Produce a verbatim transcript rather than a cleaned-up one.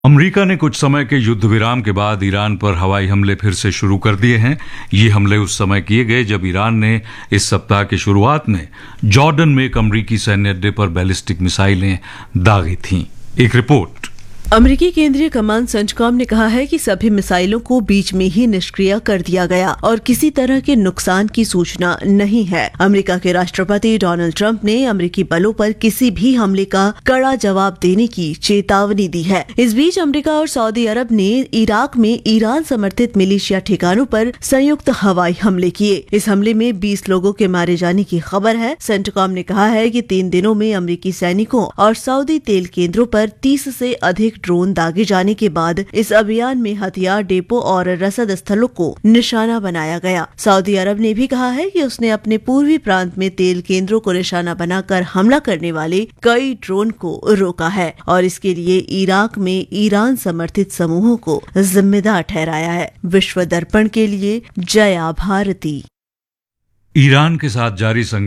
America ने कुछ समय के युद्ध विराम के बाद ईरान पर हवाई हमले फिर से शुरू कर दिए हैं। ये हमले उस समय किए गए जब ईरान ने इस सप्ताह की शुरुआत में जॉर्डन में एक अमेरिकी सैन्य अड्डे पर बैलिस्टिक मिसाइलें दागी थीं। एक रिपोर्ट। अमेरिकी केंद्रीय कमान सेंटकॉम ने कहा है कि सभी मिसाइलों को बीच में ही निष्क्रिय कर दिया गया और किसी तरह के नुकसान की सूचना नहीं है। अमेरिका के राष्ट्रपति डोनाल्ड ट्रंप ने अमेरिकी बलों पर किसी भी हमले का कड़ा जवाब देने की चेतावनी दी है। इस बीच अमेरिका और सऊदी अरब ने इराक में ईरान समर्थित मिलिशिया ठिकानों पर संयुक्त हवाई हमले किए। इस हमले में बीस लोगों के मारे जाने की खबर है। सेंटकॉम ने कहा है कि तीन दिनों में अमेरिकी सैनिकों और सऊदी तेल केंद्रों पर तीस से अधिक ड्रोन दागे जाने के बाद इस अभियान में हथियार डिपो और रसद स्थलों को निशाना बनाया गया। सऊदी अरब ने भी कहा है कि उसने अपने पूर्वी प्रांत में तेल केंद्रों को निशाना बनाकर हमला करने वाले कई ड्रोन को रोका है और इसके लिए इराक में ईरान समर्थित समूहों को जिम्मेदार ठहराया है। विश्व दर्पण के लिए जया भारती। ईरान के साथ जारी